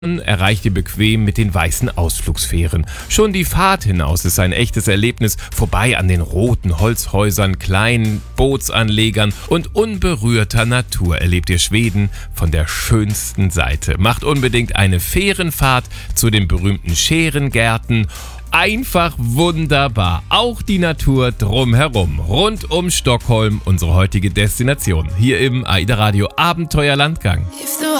erreicht ihr bequem mit den weißen Ausflugsfähren. Schon die Fahrt hinaus ist ein echtes Erlebnis, vorbei an den roten Holzhäusern, kleinen Bootsanlegern und unberührter Natur erlebt ihr Schweden von der schönsten Seite. Macht unbedingt eine Fährenfahrt zu den berühmten Scherengärten. Einfach wunderbar. Auch die Natur drumherum. Rund um Stockholm, unsere heutige Destination. Hier im AIDA Radio Abenteuerlandgang. If the